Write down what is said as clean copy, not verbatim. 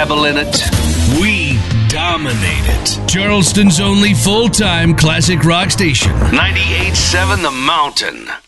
revel in it. We dominate it. Charleston's only full-time classic rock station. 98.7 The Mountain.